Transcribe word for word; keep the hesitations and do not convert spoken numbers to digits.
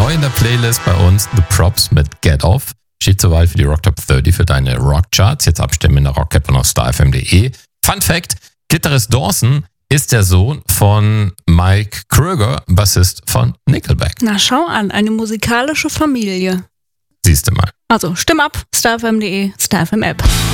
Neu in der Playlist bei uns The Props mit Get Off. Steht zur Wahl für die Rock Top dreißig für deine Rockcharts. Jetzt abstimmen in der Rockcap und auf star f m punkt d e. Fun Fact, Gitarrist Dawson ist der Sohn von Mike Kröger, Bassist von Nickelback. Na schau an, eine musikalische Familie. Siehst du mal. Also stimm ab, star f m punkt d e, Star F M App.